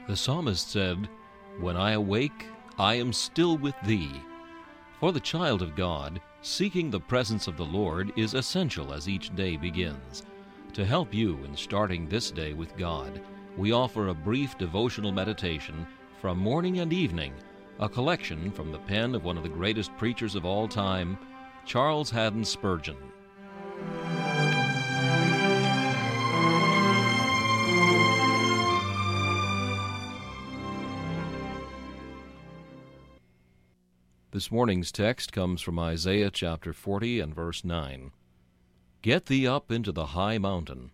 The psalmist said, "When I awake, I am still with thee." For the child of God, seeking the presence of the Lord is essential as each day begins. To help you in starting this day with God, we offer a brief devotional meditation from morning and evening, a collection from the pen of one of the greatest preachers of all time, Charles Haddon Spurgeon. This morning's text comes from Isaiah chapter 40 and verse 9. Get thee up into the high mountain.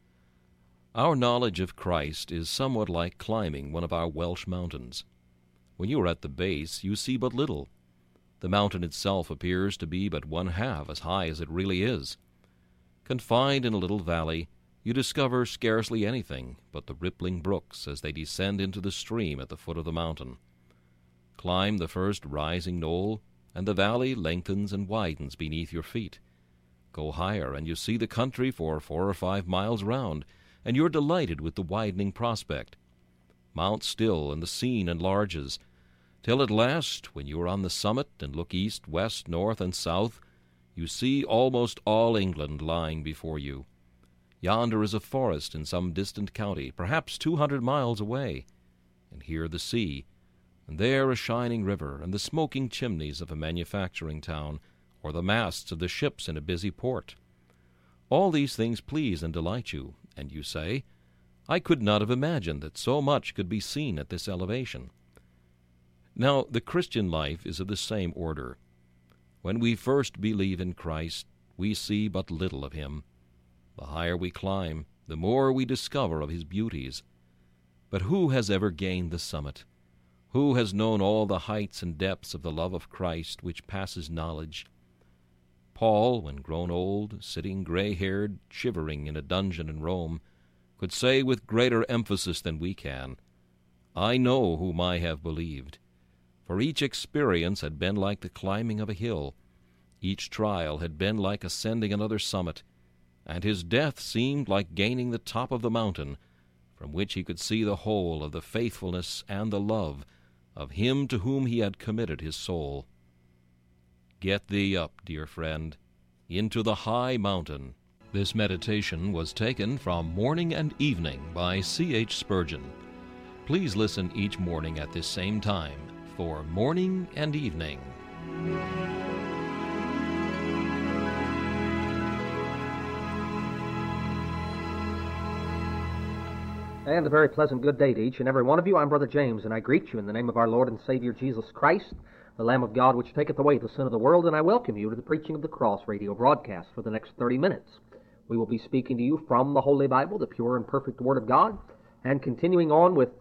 Our knowledge of Christ is somewhat like climbing one of our Welsh mountains. When you are at the base, you see but little. The mountain itself appears to be but one half as high as it really is. Confined in a little valley, you discover scarcely anything but the rippling brooks as they descend into the stream at the foot of the mountain. Climb the first rising knoll, and the valley lengthens and widens beneath your feet. Go higher, and you see the country for 4 or 5 miles round, and you're delighted with the widening prospect. Mount still, and the scene enlarges, till at last, when you are on the summit and look east, west, north, and south, you see almost all England lying before you. Yonder is a forest in some distant county, perhaps 200 miles away, and here the sea, and there a shining river, and the smoking chimneys of a manufacturing town, or the masts of the ships in a busy port. All these things please and delight you, and you say, I could not have imagined that so much could be seen at this elevation. Now, the Christian life is of the same order. When we first believe in Christ, we see but little of him. The higher we climb, the more we discover of his beauties. But who has ever gained the summit? Who has known all the heights and depths of the love of Christ which passes knowledge? Paul, when grown old, sitting gray-haired, shivering in a dungeon in Rome, could say with greater emphasis than we can, I know whom I have believed. For each experience had been like the climbing of a hill. Each trial had been like ascending another summit, and his death seemed like gaining the top of the mountain, from which he could see the whole of the faithfulness and the love of him to whom he had committed his soul. Get thee up, dear friend, into the high mountain. This meditation was taken from Morning and Evening by C.H. Spurgeon. Please listen each morning at this same time for Morning and Evening. And a very pleasant good day to each and every one of you. I'm Brother James, and I greet you in the name of our Lord and Savior Jesus Christ, the Lamb of God which taketh away the sin of the world, and I welcome you to the preaching of the Cross radio broadcast for the next 30 minutes. We will be speaking to you from the Holy Bible, the pure and perfect Word of God, and continuing on with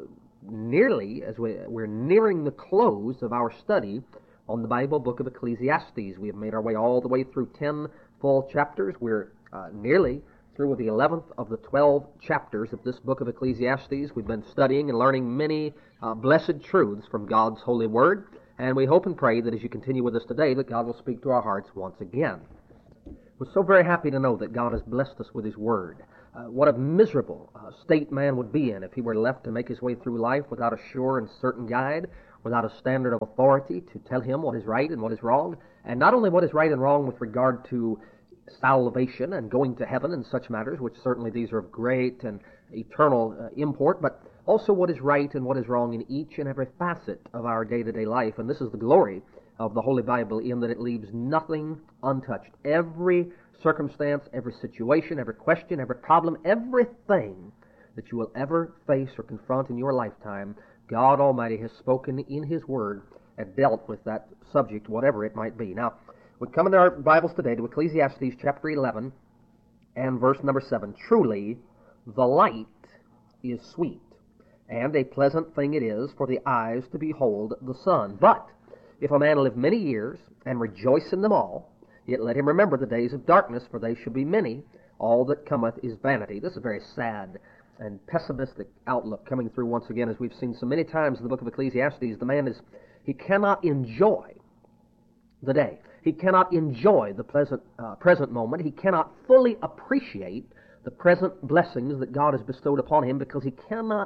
we're nearing the close of our study on the Bible, book of Ecclesiastes. We have made our way all the way through 10 full chapters. We're nearly through with the 11th of the 12 chapters of this book of Ecclesiastes. We've been studying and learning many blessed truths from God's holy word, and we hope and pray that as you continue with us today, that God will speak to our hearts once again. We're so very happy to know that God has blessed us with his word. What a miserable state man would be in if he were left to make his way through life without a sure and certain guide, without a standard of authority to tell him what is right and what is wrong, and not only what is right and wrong with regard to salvation and going to heaven and such matters, which certainly these are of great and eternal import, but also what is right and what is wrong in each and every facet of our day-to-day life. And this is the glory of the Holy Bible, in that it leaves nothing untouched. Every circumstance, every situation, every question, every problem, everything that you will ever face or confront in your lifetime, God Almighty has spoken in his word and dealt with that subject, whatever it might be. Now, we come in our Bibles today to Ecclesiastes chapter 11 and verse number 7. Truly, the light is sweet, and a pleasant thing it is for the eyes to behold the sun. But if a man live many years and rejoice in them all, yet let him remember the days of darkness, for they shall be many. All that cometh is vanity. This is a very sad and pessimistic outlook coming through once again, as we've seen so many times in the book of Ecclesiastes. The man he cannot enjoy the day. He cannot enjoy the present moment. He cannot fully appreciate the present blessings that God has bestowed upon him, because he cannot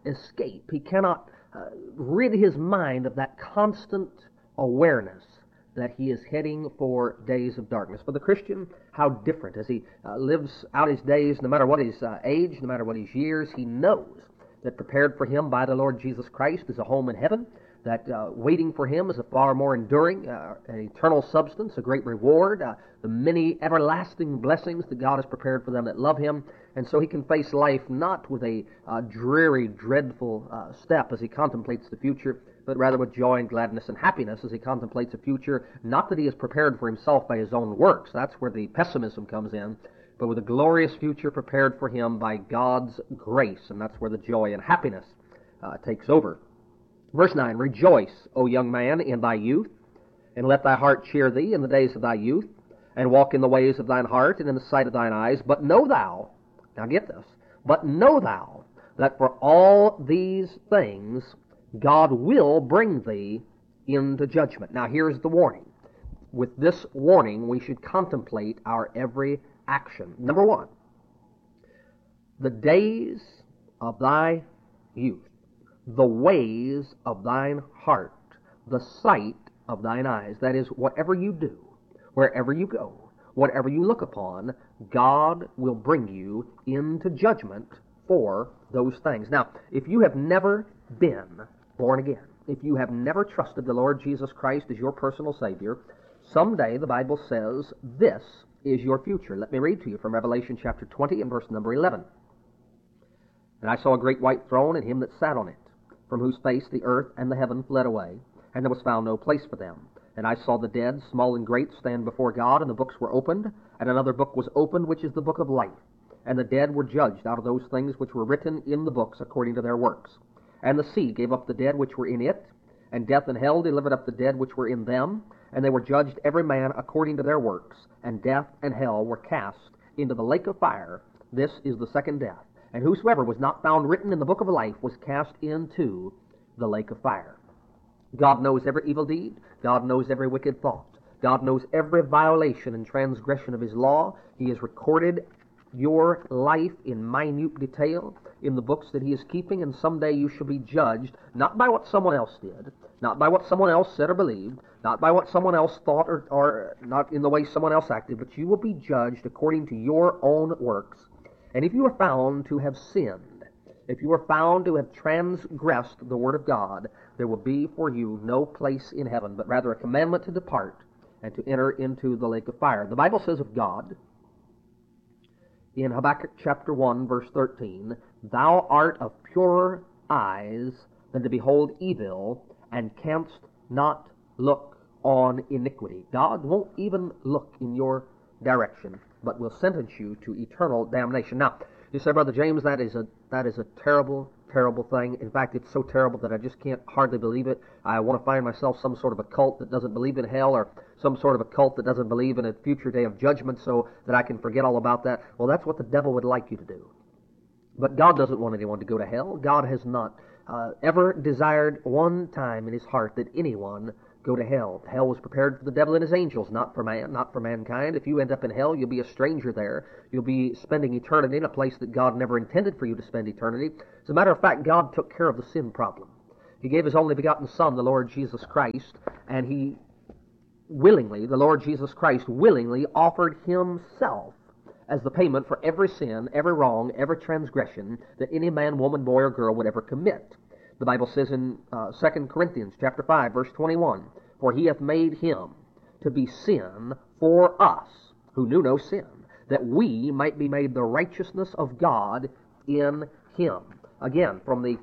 escape. He cannot rid his mind of that constant awareness that he is heading for days of darkness. For the Christian, how different. As he lives out his days, no matter what his age, no matter what his years, he knows that prepared for him by the Lord Jesus Christ is a home in heaven, that waiting for him is a far more enduring, an eternal substance, a great reward, the many everlasting blessings that God has prepared for them that love him. And so he can face life not with a dreary, dreadful step as he contemplates the future, but rather with joy and gladness and happiness as he contemplates a future, not that he has prepared for himself by his own works. That's where the pessimism comes in, but with a glorious future prepared for him by God's grace, and that's where the joy and happiness takes over. Verse 9, Rejoice, O young man, in thy youth, and let thy heart cheer thee in the days of thy youth, and walk in the ways of thine heart and in the sight of thine eyes. But know thou, now get this, but know thou that for all these things God will bring thee into judgment. Now here's the warning. With this warning, we should contemplate our every action. Number one, the days of thy youth, the ways of thine heart, the sight of thine eyes. That is, whatever you do, wherever you go, whatever you look upon, God will bring you into judgment for those things. Now, if you have never been born again, if you have never trusted the Lord Jesus Christ as your personal Savior, someday the Bible says this is your future. Let me read to you from Revelation chapter 20 and verse number 11. And I saw a great white throne and him that sat on it, from whose face the earth and the heaven fled away, and there was found no place for them. And I saw the dead, small and great, stand before God, and the books were opened, and another book was opened, which is the book of life. And the dead were judged out of those things which were written in the books according to their works. And the sea gave up the dead which were in it, and death and hell delivered up the dead which were in them, and they were judged every man according to their works, and death and hell were cast into the lake of fire. This is the second death. And whosoever was not found written in the book of life was cast into the lake of fire. God knows every evil deed. God knows every wicked thought. God knows every violation and transgression of his law. He has recorded your life in minute detail in the books that he is keeping, and someday you shall be judged not by what someone else did, not by what someone else said or believed, not by what someone else thought or not in the way someone else acted, but you will be judged according to your own works. And if you are found to have sinned, if you are found to have transgressed the Word of God, there will be for you no place in heaven, but rather a commandment to depart and to enter into the lake of fire. The Bible says of God, in Habakkuk chapter 1, verse 13, Thou art of purer eyes than to behold evil, and canst not look on iniquity. God won't even look in your direction, but will sentence you to eternal damnation. Now, you say, Brother James, that is a terrible, terrible thing. In fact, it's so terrible that I just can't hardly believe it. I want to find myself some sort of a cult that doesn't believe in hell, or some sort of a cult that doesn't believe in a future day of judgment, so that I can forget all about that. Well, that's what the devil would like you to do. But God doesn't want anyone to go to hell. God has not ever desired one time in his heart that anyone go to hell. Hell was prepared for the devil and his angels, not for man, not for mankind. If you end up in hell, you'll be a stranger there. You'll be spending eternity in a place that God never intended for you to spend eternity. As a matter of fact, God took care of the sin problem. He gave his only begotten Son, the Lord Jesus Christ, and he willingly, the Lord Jesus Christ willingly offered himself as the payment for every sin, every wrong, every transgression that any man, woman, boy, or girl would ever commit. The Bible says in 2 Corinthians chapter 5, verse 21, For he hath made him to be sin for us, who knew no sin, that we might be made the righteousness of God in him. Again, from the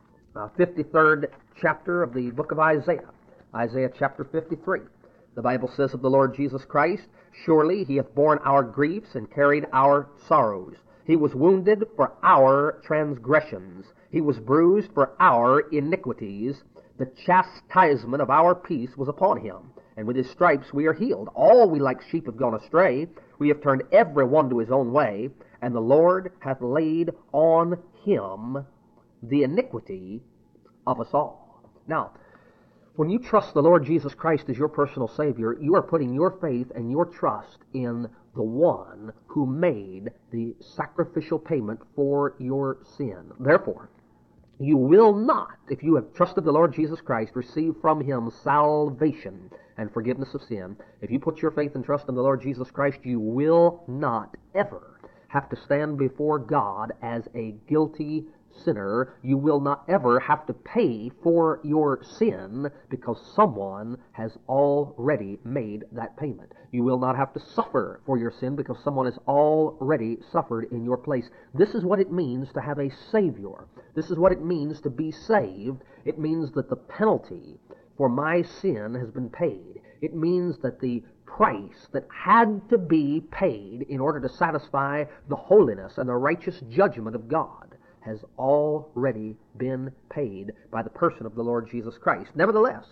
53rd chapter of the book of Isaiah, Isaiah chapter 53. The Bible says of the Lord Jesus Christ, Surely he hath borne our griefs and carried our sorrows. He was wounded for our transgressions. He was bruised for our iniquities. The chastisement of our peace was upon him, and with his stripes we are healed. All we like sheep have gone astray. We have turned every one to his own way, and the Lord hath laid on him the iniquity of us all. Now, when you trust the Lord Jesus Christ as your personal Savior, you are putting your faith and your trust in the one who made the sacrificial payment for your sin. Therefore, You will not, if you have trusted the Lord Jesus Christ, receive from Him salvation and forgiveness of sin. If you put your faith and trust in the Lord Jesus Christ, you will not ever have to stand before God as a guilty sinner. You will not ever have to pay for your sin because someone has already made that payment. You will not have to suffer for your sin because someone has already suffered in your place. This is what it means to have a Savior. This is what it means to be saved. It means that the penalty for my sin has been paid. It means that the price that had to be paid in order to satisfy the holiness and the righteous judgment of God has already been paid by the person of the Lord Jesus Christ. Nevertheless,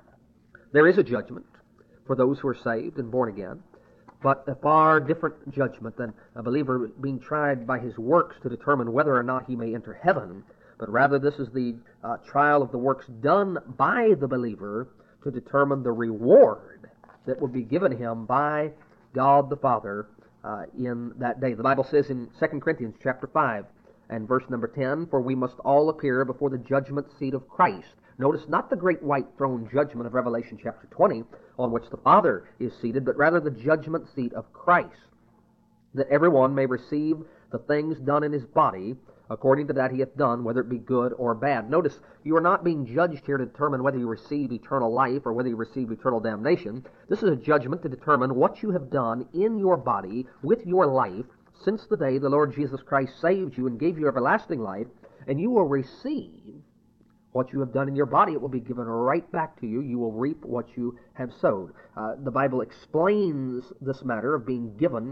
there is a judgment for those who are saved and born again, but a far different judgment than a believer being tried by his works to determine whether or not he may enter heaven, but rather this is the trial of the works done by the believer to determine the reward that will be given him by God the Father in that day. The Bible says in 2 Corinthians chapter 5 and verse number 10, "For we must all appear before the judgment seat of Christ." Notice not the great white throne judgment of Revelation chapter 20, on which the Father is seated, but rather the judgment seat of Christ, that everyone may receive the things done in his body according to that he hath done, whether it be good or bad. Notice, you are not being judged here to determine whether you receive eternal life or whether you receive eternal damnation. This is a judgment to determine what you have done in your body with your life since the day the Lord Jesus Christ saved you and gave you everlasting life, and you will receive what you have done in your body. It will be given right back to you. You will reap what you have sowed. The Bible explains this matter of being given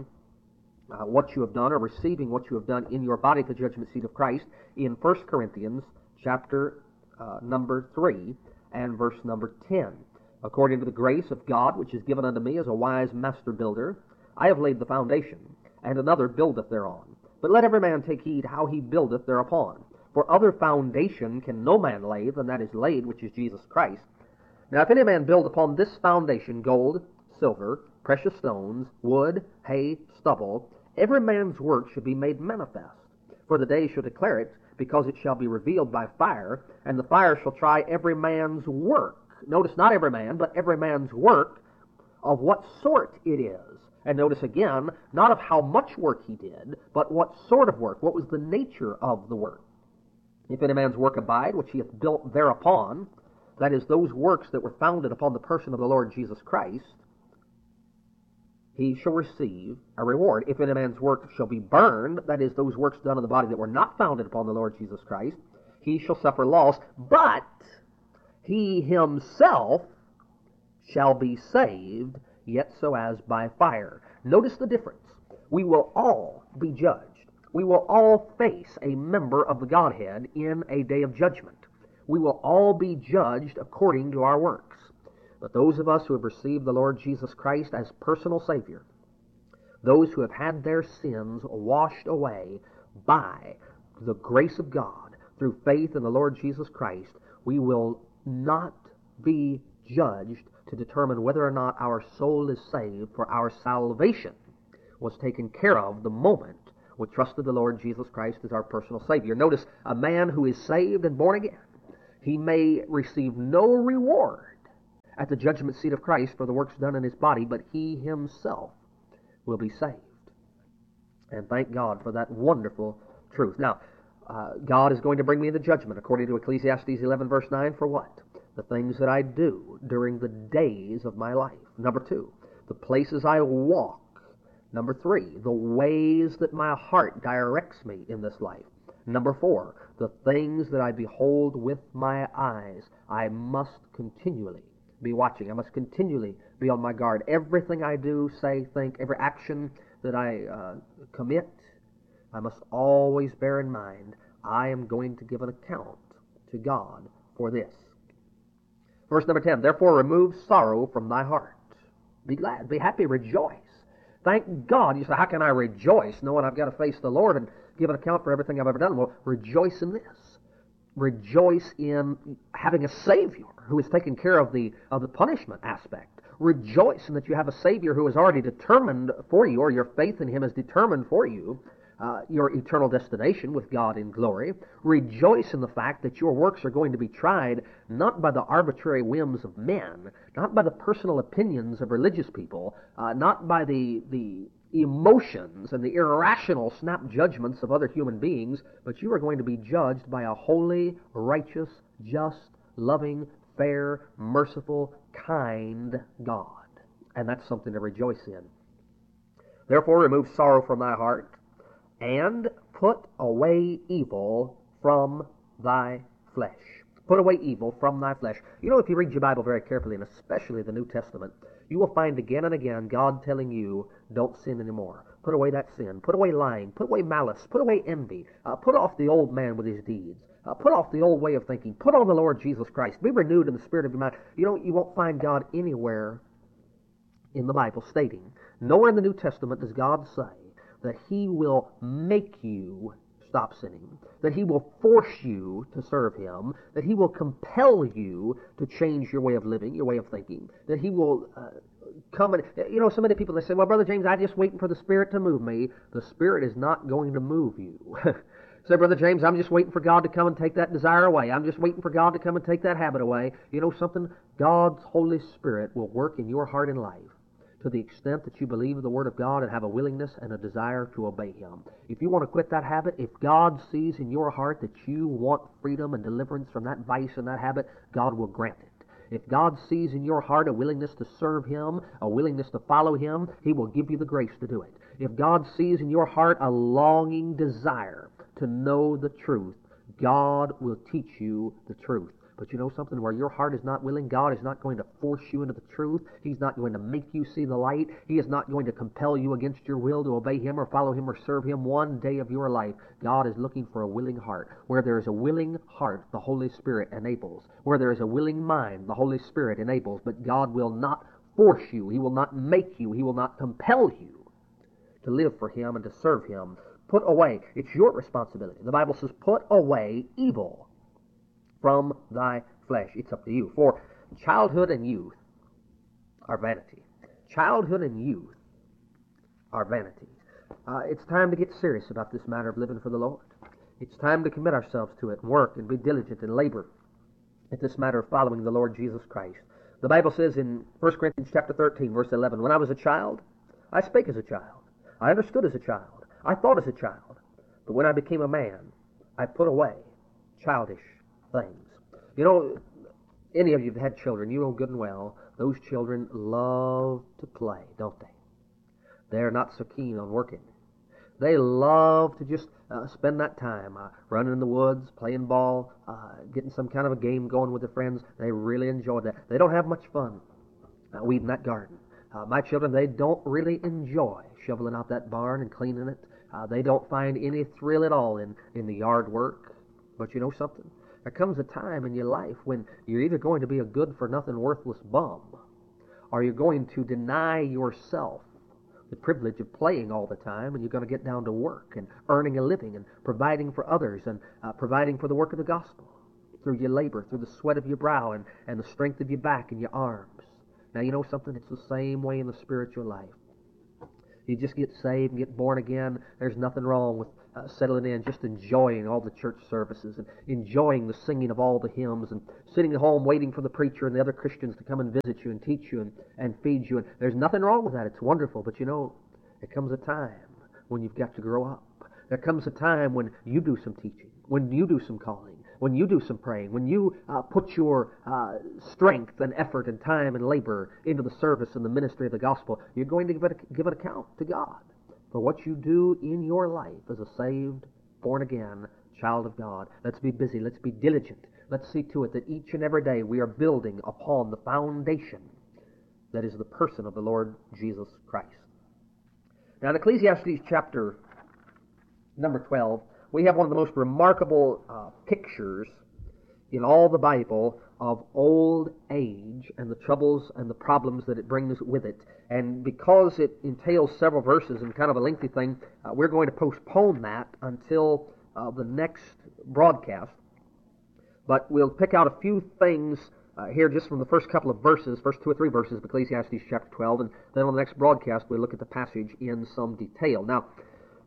what you have done or receiving what you have done in your body at the judgment seat of Christ in 1 Corinthians chapter number 3 and verse number 10. "According to the grace of God which is given unto me as a wise master builder, I have laid the foundation, and another buildeth thereon. But let every man take heed how he buildeth thereupon. For other foundation can no man lay than that is laid, which is Jesus Christ. Now if any man build upon this foundation gold, silver, precious stones, wood, hay, stubble, every man's work should be made manifest. For the day shall declare it, because it shall be revealed by fire, and the fire shall try every man's work." Notice, not every man, but every man's work, of what sort it is. And notice again, not of how much work he did, but what sort of work, what was the nature of the work. "If any man's work abide, which he hath built thereupon," that is, those works that were founded upon the person of the Lord Jesus Christ, "he shall receive a reward. If any man's work shall be burned," that is, those works done in the body that were not founded upon the Lord Jesus Christ, "he shall suffer loss, but he himself shall be saved, yet so as by fire." Notice the difference. We will all be judged. We will all face a member of the Godhead in a day of judgment. We will all be judged according to our works. But those of us who have received the Lord Jesus Christ as personal Savior, those who have had their sins washed away by the grace of God through faith in the Lord Jesus Christ, we will not be judged to determine whether or not our soul is saved, for our salvation was taken care of the moment we trusted the Lord Jesus Christ as our personal Savior. Notice, a man who is saved and born again, he may receive no reward at the judgment seat of Christ for the works done in his body, but he himself will be saved. And thank God for that wonderful truth. Now, God is going to bring me into judgment, according to Ecclesiastes 11, verse 9, for what? The things that I do during the days of my life. Number 2, the places I walk. Number 3, the ways that my heart directs me in this life. Number 4, the things that I behold with my eyes. I must continually be watching. I must continually be on my guard. Everything I do, say, think, every action that I commit, I must always bear in mind, I am going to give an account to God for this. Verse number 10, "Therefore remove sorrow from thy heart. Be glad, be happy, rejoice." Thank God. You say, how can I rejoice knowing I've got to face the Lord and give an account for everything I've ever done? Well, rejoice in this. Rejoice in having a Savior who has taken care of the punishment aspect. Rejoice in that you have a Savior who has already determined for you, or your faith in Him has determined for you, your eternal destination with God in glory. Rejoice in the fact that your works are going to be tried not by the arbitrary whims of men, not by the personal opinions of religious people, not by the emotions and the irrational snap judgments of other human beings, but you are going to be judged by a holy, righteous, just, loving, fair, merciful, kind God. And that's something to rejoice in. Therefore, remove sorrow from thy heart, and put away evil from thy flesh. Put away evil from thy flesh. You know, if you read your Bible very carefully, and especially the New Testament, you will find again and again God telling you, don't sin anymore. Put away that sin. Put away lying. Put away malice. Put away envy. Put off the old man with his deeds. Put off the old way of thinking. Put on the Lord Jesus Christ. Be renewed in the spirit of your mind. You won't find God anywhere in the Bible stating, nowhere in the New Testament does God say that He will make you stop sinning, that He will force you to serve Him, that He will compel you to change your way of living, your way of thinking, that He will come and, so many people, they say, well, Brother James, I'm just waiting for the Spirit to move me. The Spirit is not going to move you. Say, Brother James, I'm just waiting for God to come and take that desire away. I'm just waiting for God to come and take that habit away. You know something? God's Holy Spirit will work in your heart and life to the extent that you believe the Word of God and have a willingness and a desire to obey Him. If you want to quit that habit, if God sees in your heart that you want freedom and deliverance from that vice and that habit, God will grant it. If God sees in your heart a willingness to serve Him, a willingness to follow Him, He will give you the grace to do it. If God sees in your heart a longing desire to know the truth, God will teach you the truth. But you know something? Where your heart is not willing, God is not going to force you into the truth. He's not going to make you see the light. He is not going to compel you against your will to obey Him or follow Him or serve Him one day of your life. God is looking for a willing heart. Where there is a willing heart, the Holy Spirit enables. Where there is a willing mind, the Holy Spirit enables. But God will not force you. He will not make you. He will not compel you to live for Him and to serve Him. Put away. It's your responsibility. The Bible says, put away evil from thy flesh. It's up to you. For childhood and youth are vanity. Childhood and youth are vanity. It's time to get serious about this matter of living for the Lord. It's time to commit ourselves to it and work and be diligent and labor at this matter of following the Lord Jesus Christ. The Bible says in 1 Corinthians chapter 13, verse 11, when I was a child, I spake as a child. I understood as a child. I thought as a child. But when I became a man, I put away childish things. You know, any of you have had children, you know good and well, those children love to play, don't they? They're not so keen on working. They love to just spend that time running in the woods, playing ball, getting some kind of a game going with their friends. They really enjoy that. They don't have much fun weeding that garden. My children, they don't really enjoy shoveling out that barn and cleaning it. They don't find any thrill at all in the yard work. But you know something? There comes a time in your life when you're either going to be a good-for-nothing, worthless bum, or you're going to deny yourself the privilege of playing all the time, and you're going to get down to work and earning a living and providing for others and providing for the work of the gospel through your labor, through the sweat of your brow and the strength of your back and your arms. Now, you know something? It's the same way in the spiritual life. You just get saved and get born again. There's nothing wrong with settling in, just enjoying all the church services and enjoying the singing of all the hymns and sitting at home waiting for the preacher and the other Christians to come and visit you and teach you and feed you. And there's nothing wrong with that. It's wonderful. But you know, there comes a time when you've got to grow up. There comes a time when you do some teaching, when you do some calling, when you do some praying, when you put your strength and effort and time and labor into the service and the ministry of the gospel. You're going to give an account to God for what you do in your life as a saved, born-again child of God. Let's be busy. Let's be diligent. Let's see to it that each and every day we are building upon the foundation that is the person of the Lord Jesus Christ. Now in Ecclesiastes chapter number 12, we have one of the most remarkable pictures in all the Bible of old age and the troubles and the problems that it brings with it. And because it entails several verses and kind of a lengthy thing, we're going to postpone that until the next broadcast. But we'll pick out a few things here just from the first couple of verses, first 2 or 3 verses of Ecclesiastes chapter 12, and then on the next broadcast we'll look at the passage in some detail. Now,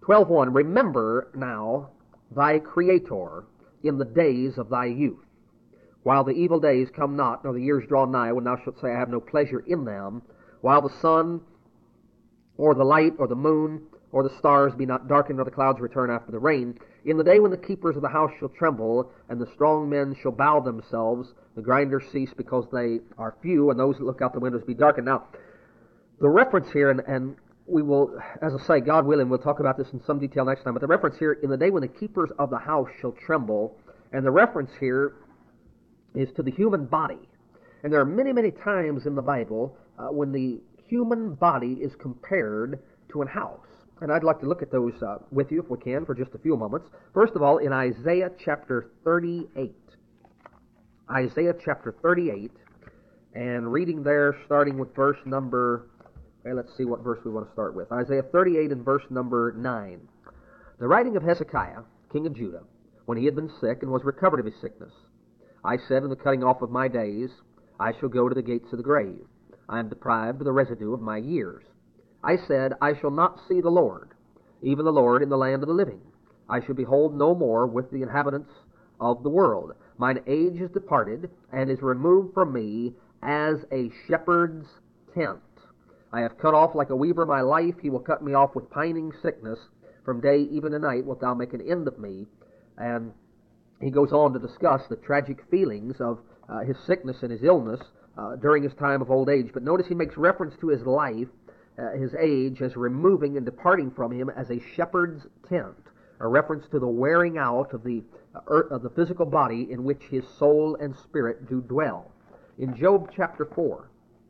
12:1, remember now thy Creator in the days of thy youth, while the evil days come not, nor the years draw nigh, when thou shalt say, I have no pleasure in them, while the sun, or the light, or the moon, or the stars be not darkened, nor the clouds return after the rain, in the day when the keepers of the house shall tremble, and the strong men shall bow themselves, the grinders cease because they are few, and those that look out the windows be darkened. Now, the reference here, and we will, as I say, God willing, we'll talk about this in some detail next time, but the reference here, in the day when the keepers of the house shall tremble, and the reference here is to the human body. And there are many, many times in the Bible when the human body is compared to an house. And I'd like to look at those with you, if we can, for just a few moments. First of all, in Isaiah chapter 38. Isaiah chapter 38, and reading there, starting with verse number, let's see what verse we want to start with. Isaiah 38 and verse number 9. The writing of Hezekiah, king of Judah, when he had been sick and was recovered of his sickness. I said in the cutting off of my days, I shall go to the gates of the grave. I am deprived of the residue of my years. I said, I shall not see the Lord, even the Lord in the land of the living. I shall behold no more with the inhabitants of the world. Mine age is departed, and is removed from me as a shepherd's tent. I have cut off like a weaver my life. He will cut me off with pining sickness. From day even to night wilt thou make an end of me. And he goes on to discuss the tragic feelings of his sickness and his illness during his time of old age. But notice he makes reference to his life, his age, as removing and departing from him as a shepherd's tent, a reference to the wearing out of the physical body in which his soul and spirit do dwell. In Job chapter 4,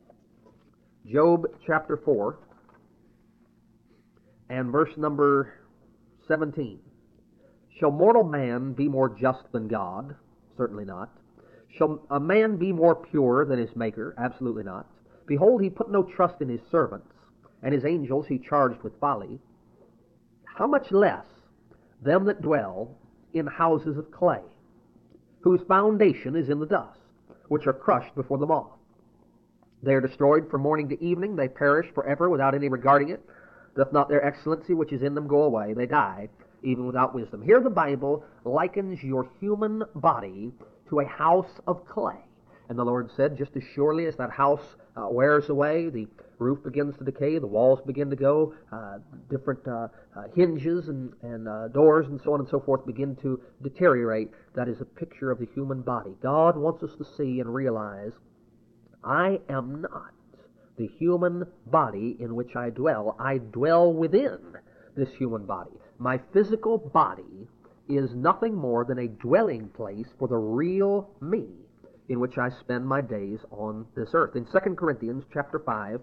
and verse number 17. Shall mortal man be more just than God? Certainly not. Shall a man be more pure than his Maker? Absolutely not. Behold, he put no trust in his servants, and his angels he charged with folly. How much less them that dwell in houses of clay, whose foundation is in the dust, which are crushed before the moth. They are destroyed from morning to evening. They perish forever without any regarding it. Doth not their excellency which is in them go away? They die, even without wisdom. Here the Bible likens your human body to a house of clay. And the Lord said, just as surely as that house wears away, the roof begins to decay, the walls begin to go, different hinges and doors and so on and so forth begin to deteriorate. That is a picture of the human body. God wants us to see and realize, I am not the human body in which I dwell. I dwell within this human body. My physical body is nothing more than a dwelling place for the real me in which I spend my days on this earth. In 2 Corinthians chapter 5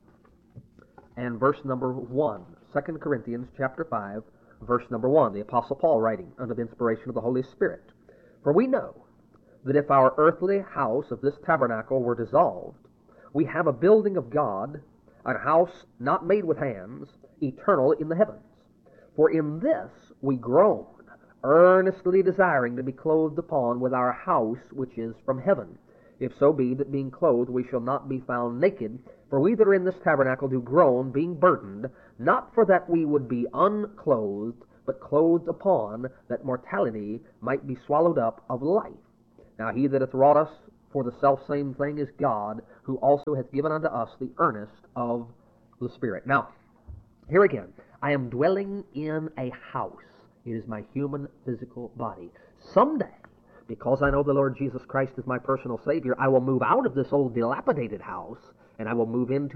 and verse number 1. 2 Corinthians chapter 5, verse number 1. The Apostle Paul writing under the inspiration of the Holy Spirit. For we know that if our earthly house of this tabernacle were dissolved, we have a building of God, a house not made with hands, eternal in the heavens. For in this we groan, earnestly desiring to be clothed upon with our house which is from heaven. If so be that being clothed we shall not be found naked. For we that are in this tabernacle do groan, being burdened, not for that we would be unclothed, but clothed upon, that mortality might be swallowed up of life. Now he that hath wrought us for the selfsame thing is God, who also hath given unto us the earnest of the Spirit. Now, here again, I am dwelling in a house. It is my human physical body. Someday, because I know the Lord Jesus Christ is my personal Savior, I will move out of this old dilapidated house, and I will move into